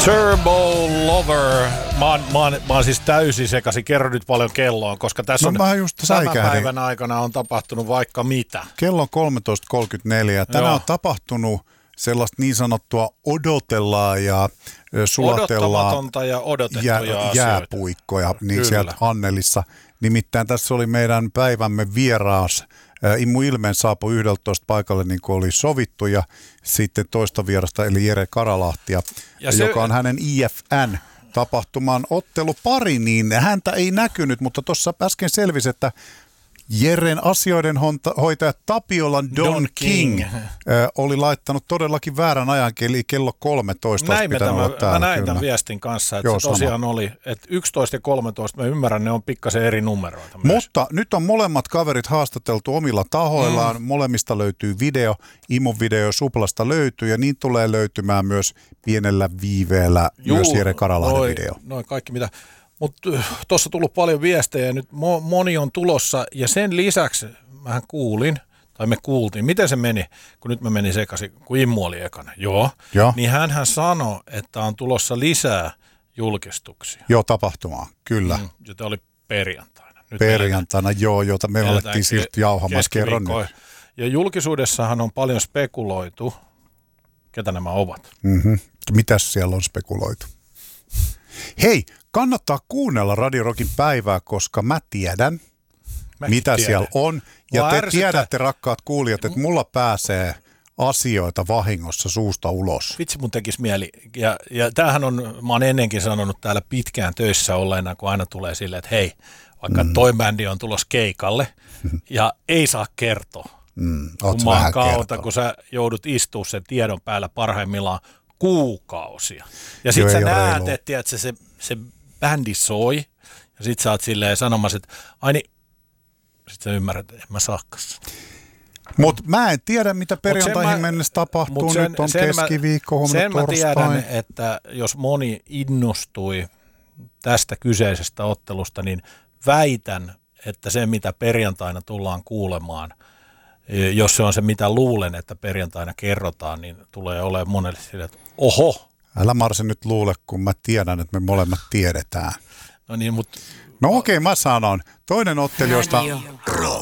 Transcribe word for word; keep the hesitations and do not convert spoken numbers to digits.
Turbo Lover. Mä oon, mä, oon, mä oon siis täysin sekaisin. Kerro nyt paljon kelloa, koska tässä no, on just tämän päivän aikana on tapahtunut vaikka mitä. Kello on kolmetoista kolmekymmentäneljä. Tänään Joo. on tapahtunut sellaista niin sanottua odotellaan ja sulatellaan. Odottamatonta ja odotettuja jää, asioita. Jääpuikkoja niin sieltä Annelissa. Nimittäin tässä oli meidän päivämme vieraas. Immu Ilmeen saapui yhdeltätoista paikalle niin kuin oli sovittu ja sitten toista vierasta eli Jere Karalahtia, ja se, joka on hänen I F N-tapahtuman ottelupari, niin häntä ei näkynyt, mutta tuossa äsken selvisi, että Jeren asioiden hoitaja Tapiolan Don, Don King, King. Ö, oli laittanut todellakin väärän ajan, eli kello kolmetoista näin olisi pitänyt olla täällä. Mä näin tämän viestin kanssa, että Joo, se tosiaan sama. Oli, että yksitoista ja kolmetoista, mä ymmärrän, ne on pikkasen eri numeroita myös. Mutta nyt on molemmat kaverit haastateltu omilla tahoillaan, mm. molemmista löytyy video, Imon video Suplasta löytyy ja niin tulee löytymään myös pienellä viiveellä Juu, myös Jere Karalahden noi, video. Noin kaikki mitä... Mutta tuossa on tullut paljon viestejä ja nyt mo- moni on tulossa ja sen lisäksi mähän kuulin, tai me kuultiin, miten se meni, kun nyt mä menin sekaisin, kun Immu oli ekana. Joo. Joo. Niin hänhän sanoi, että on tulossa lisää julkistuksia. Joo, tapahtumaa, kyllä. Mm, jota oli perjantaina. Nyt perjantaina, eletään, joo, jota me alettiin silti jauhamassa kerran nyt. Ja julkisuudessahan on paljon spekuloitu, ketä nämä ovat. Mm-hmm. Mitäs siellä on spekuloitu? Hei! Kannattaa kuunnella Radio Rockin päivää, koska mä tiedän, mä mitä tiedän. Siellä on. Ja Mua te ärsyttä. Tiedätte, rakkaat kuulijat, että mulla pääsee asioita vahingossa suusta ulos. Vitsi mun tekisi mieli. Ja, ja tämähän on, mä oon ennenkin sanonut täällä pitkään töissä olleena, kun aina tulee silleen, että hei, vaikka mm. toi bändi on tulossa keikalle ja ei saa kertoa. Mm, Kummaan kautta, kun sä joudut istua sen tiedon päällä parhaimmillaan kuukausia. Ja sit Joo, sä näet, että se, se, se bändi soi, ja sit sä oot silleen sanomassa, että ai niin, sit sä ymmärrät, että en mä saakas. Mut mä en tiedä, mitä perjantaihin mä, mennessä tapahtuu, sen, nyt on sen keskiviikko, huomenna torstai. Sen mä tiedän, että jos moni innostui tästä kyseisestä ottelusta, niin väitän, että se mitä perjantaina tullaan kuulemaan, jos se on se mitä luulen, että perjantaina kerrotaan, niin tulee olemaan monelle sille, että oho. Älä Marsi nyt luule, kun mä tiedän, että me molemmat tiedetään. No niin, mutta... No okei, okay, mä sanon. Toinen ottelijoista...